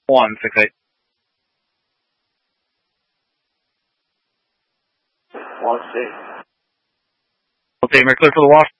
168. 1-6. We'll take clear for the wash.